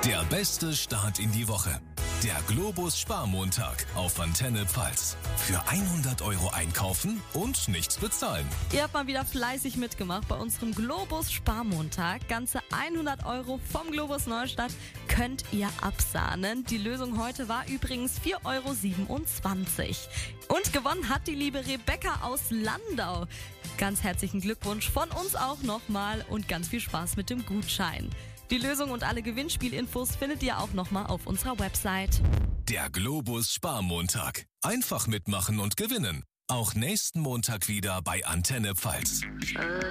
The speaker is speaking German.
Der beste Start in die Woche. Der Globus Sparmontag auf Antenne Pfalz. Für 100 € einkaufen und nichts bezahlen. Ihr habt mal wieder fleißig mitgemacht bei unserem Globus Sparmontag. Ganze 100 € vom Globus Neustadt könnt ihr absahnen. Die Lösung heute war übrigens 4,27 €. Und gewonnen hat die liebe Rebecca aus Landau. Ganz herzlichen Glückwunsch von uns auch nochmal und ganz viel Spaß mit dem Gutschein. Die Lösung und alle Gewinnspielinfos findet ihr auch nochmal auf unserer Website. Der Globus Sparmontag. Einfach mitmachen und gewinnen. Auch nächsten Montag wieder bei Antenne Pfalz.